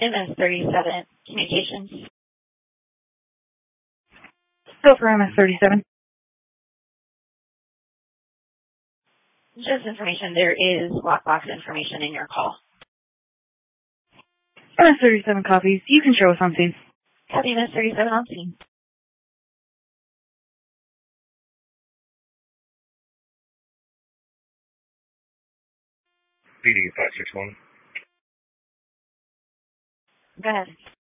MS-37 Communications. Go for MS-37. Just information, there is lockbox information in your call. MS-37 copies. You can show us on scene. Copy MS-37 on scene. PD 561. Go ahead.